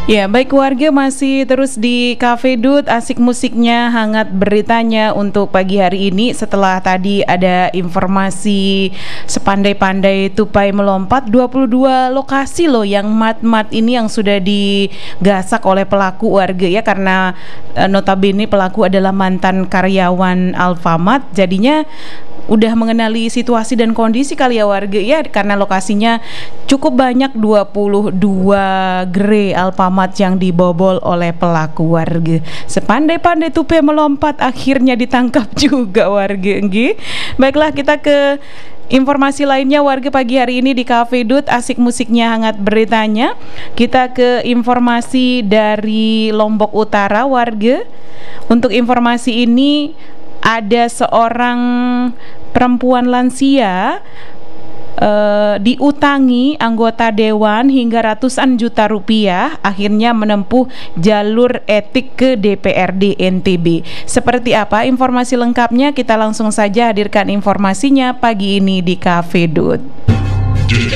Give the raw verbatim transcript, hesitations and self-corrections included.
Ya, baik warga, masih terus di Cafe Dut, asik musiknya, hangat beritanya untuk pagi hari ini. Setelah tadi ada informasi sepandai-pandai tupai melompat, dua puluh dua lokasi loh yang mat-mat ini yang sudah digasak oleh pelaku warga ya, karena e, notabene pelaku adalah mantan karyawan Alfamart. Jadinya udah mengenali situasi dan kondisi kali ya warga ya, karena lokasinya cukup banyak, dua puluh dua gerai Alfamart yang dibobol oleh pelaku warga. Sepandai-pandai tupai melompat akhirnya ditangkap juga warga. Nggih. Baiklah, kita ke informasi lainnya warga pagi hari ini di Cafe Dut, asik musiknya, hangat beritanya. Kita ke informasi dari Lombok Utara warga. Untuk informasi ini, ada seorang perempuan lansia uh, diutangi anggota dewan hingga ratusan juta rupiah, akhirnya menempuh jalur etik ke D P R D N T B. Seperti apa informasi lengkapnya? Kita langsung saja hadirkan informasinya pagi ini di Cafe Dut.